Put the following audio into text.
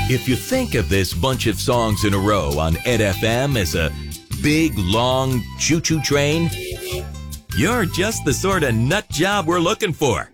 If you think of this bunch of songs in a row on Ed FM as a big, long choo-choo train, you're just the sort of nut job we're looking for.